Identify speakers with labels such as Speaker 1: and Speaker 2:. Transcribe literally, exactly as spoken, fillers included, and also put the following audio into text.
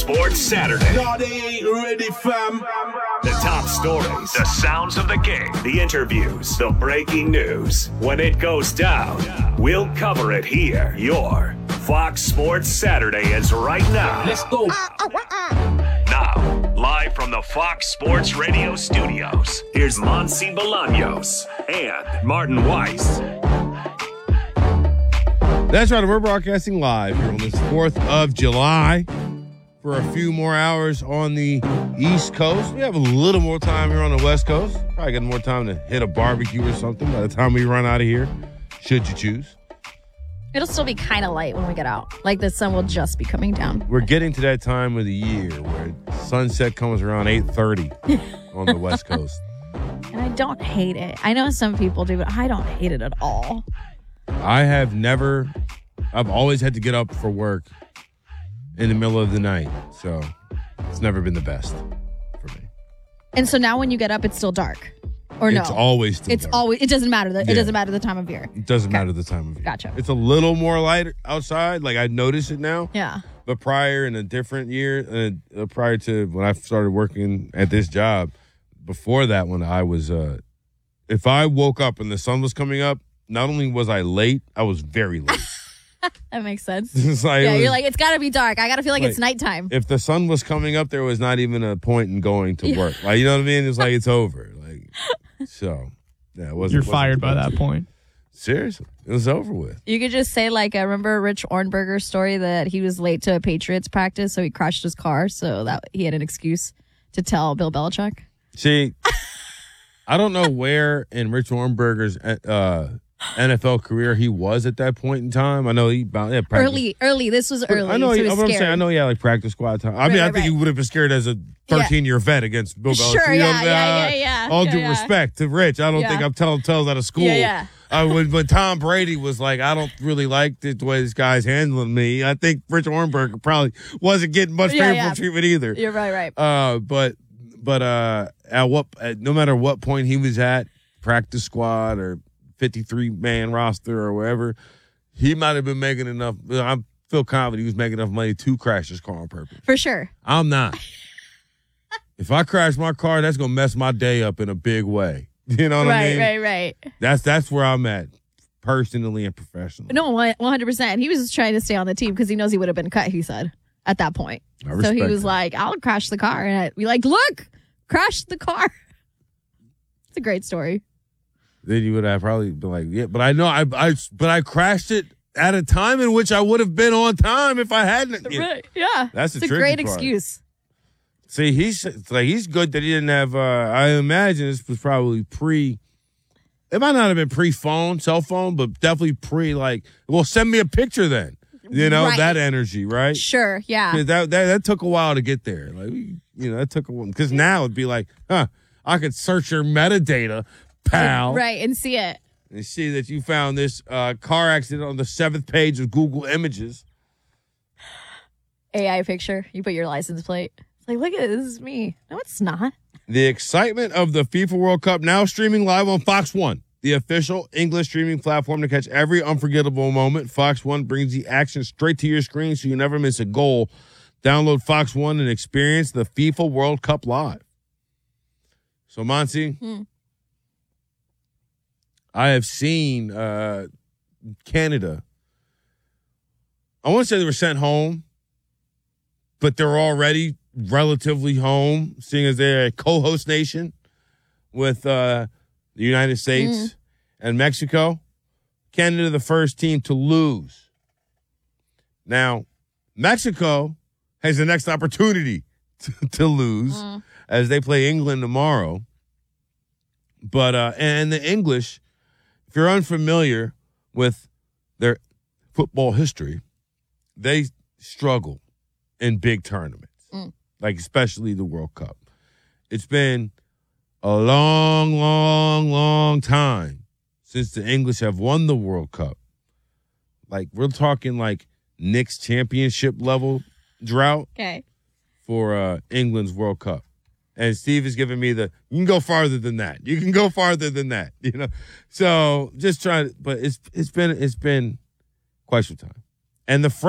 Speaker 1: Sports Saturday.
Speaker 2: God ain't ready, fam.
Speaker 1: The top stories, the sounds of the game, the interviews, the breaking news. When it goes down, we'll cover it here. Your Fox Sports Saturday is right now.
Speaker 2: Let's go.
Speaker 1: Now, live from the Fox Sports Radio studios, here's Monsi Bolaños and Martin Weiss.
Speaker 3: That's right. We're broadcasting live here on this fourth of July for a few more hours on the East Coast. We have a little more time here on the West Coast. Probably get more time to hit a barbecue or something by the time we run out of here, should you choose.
Speaker 4: It'll still be kind of light when we get out. Like the sun will just be coming down.
Speaker 3: We're getting to that time of the year where sunset comes around eight thirty on the West Coast.
Speaker 4: And I don't hate it. I know some people do, but I don't hate it at all.
Speaker 3: I have never, I've always had to get up for work in the middle of the night. So it's never been the best for me.
Speaker 4: And so now when you get up, it's still dark. Or no?
Speaker 3: It's always still
Speaker 4: It's
Speaker 3: dark.
Speaker 4: always, it doesn't matter. The,
Speaker 3: Yeah.
Speaker 4: It doesn't matter the time of year.
Speaker 3: It doesn't
Speaker 4: Okay.
Speaker 3: matter the time of year.
Speaker 4: Gotcha.
Speaker 3: It's a little more light outside. Like I notice it now.
Speaker 4: Yeah.
Speaker 3: But prior in a different year, uh, uh, prior to when I started working at this job, before that one, I was, uh, if I woke up and the sun was coming up, not only was I late, I was very late.
Speaker 4: That makes sense.
Speaker 3: It's like,
Speaker 4: Yeah,
Speaker 3: it was-
Speaker 4: you're like, it's got to be dark. I got to feel like,
Speaker 3: like,
Speaker 4: it's nighttime.
Speaker 3: if the sun was coming up, there was not even a point in going to
Speaker 4: Yeah.
Speaker 3: work. Like, you know what I mean? It's like, it's over. Like, so, yeah, it wasn't.
Speaker 5: You're
Speaker 3: wasn't
Speaker 5: fired by
Speaker 3: much.
Speaker 5: that point.
Speaker 3: Seriously, it was over with.
Speaker 4: You could just say, like, I remember Rich Ornberger's story that he was late to a Patriots practice, so he crashed his car, so that he had an excuse to tell Bill Belichick.
Speaker 3: See, I don't know where in Rich Ornberger's uh, N F L career he was at that point in time. I know he yeah, practice.
Speaker 4: Early, early. This was early.
Speaker 3: I know.
Speaker 4: so
Speaker 3: He,
Speaker 4: he was
Speaker 3: what I'm
Speaker 4: scared.
Speaker 3: saying, I know he had like practice squad time. I
Speaker 4: Right,
Speaker 3: mean, I
Speaker 4: right,
Speaker 3: think he
Speaker 4: right.
Speaker 3: would have been scared as a thirteen year vet against Bill Belichick.
Speaker 4: Sure,
Speaker 3: You know
Speaker 4: yeah,
Speaker 3: what I'm
Speaker 4: yeah,
Speaker 3: saying?
Speaker 4: yeah, yeah.
Speaker 3: All
Speaker 4: Yeah,
Speaker 3: due
Speaker 4: yeah.
Speaker 3: respect to Rich, I don't
Speaker 4: Yeah.
Speaker 3: think I'm telling tales out of school.
Speaker 4: Yeah, yeah.
Speaker 3: Uh, when, when Tom Brady was like, I don't really like the way this guy's handling me, I think Rich Ornberger probably wasn't getting much
Speaker 4: Yeah,
Speaker 3: favorable
Speaker 4: yeah.
Speaker 3: treatment either.
Speaker 4: You're right, right.
Speaker 3: Uh, but but uh, at what at, no matter what point he was at, practice squad or fifty-three man roster or wherever, he might have been making enough. I feel confident he was making enough money to crash his car on purpose.
Speaker 4: For sure.
Speaker 3: I'm not. If I crash my car, that's gonna mess my day up in a big way. You know what
Speaker 4: right,
Speaker 3: I mean?
Speaker 4: right, right.
Speaker 3: That's that's where I'm at, personally and professionally.
Speaker 4: No, one hundred percent. He was just trying to stay on the team because he knows he would have been cut, he said, at that point.
Speaker 3: I
Speaker 4: So he
Speaker 3: respect
Speaker 4: was
Speaker 3: that.
Speaker 4: like, I'll crash the car. And I'd be like, look, crash the car. It's a great story.
Speaker 3: Then you would have probably been like, yeah, but I know I, I but I crashed it at a time in which I would have been on time if I hadn't. Yeah.
Speaker 4: Right. Yeah.
Speaker 3: That's the
Speaker 4: it's a
Speaker 3: tricky
Speaker 4: great
Speaker 3: part.
Speaker 4: excuse.
Speaker 3: See, he's it's like he's good that he didn't have. Uh, I imagine this was probably pre. It might not have been pre-phone, cell phone, but definitely pre. Like, well, send me a picture then. You know
Speaker 4: Right.
Speaker 3: that energy, right?
Speaker 4: Sure. Yeah.
Speaker 3: 'Cause That, that that took a while to get there. Like, you know, that took a while because now it'd be like, huh? I could search your metadata, pal,
Speaker 4: Right. And see it.
Speaker 3: and see that you found this uh, car accident on the seventh page of Google Images.
Speaker 4: A I picture. You put your license plate. It's like, look at it. This is me. No, it's not.
Speaker 3: The excitement of the FIFA World Cup now streaming live on Fox One, the official English streaming platform to catch every unforgettable moment. Fox One brings the action straight to your screen so you never miss a goal. Download Fox One and experience the FIFA World Cup live. So, Monty,
Speaker 4: Hmm.
Speaker 3: I have seen uh, Canada. I want to say they were sent home, but they're already relatively home, seeing as they're a co-host nation with uh, the United States
Speaker 4: Mm.
Speaker 3: and Mexico. Canada, the first team to lose. Now, Mexico has the next opportunity to, to lose
Speaker 4: Mm.
Speaker 3: as they play England tomorrow. But, uh, and the English, if you're unfamiliar with their football history, they struggle in big tournaments,
Speaker 4: Mm.
Speaker 3: like especially the World Cup. It's been a long, long, long time since the English have won the World Cup. Like, we're talking like Knicks championship level drought
Speaker 4: Okay.
Speaker 3: for uh, England's World Cup. And Steve is giving me the, you can go farther than that. You can go farther than that, you know? So just trying to, but it's it's been, it's been quite some time. And the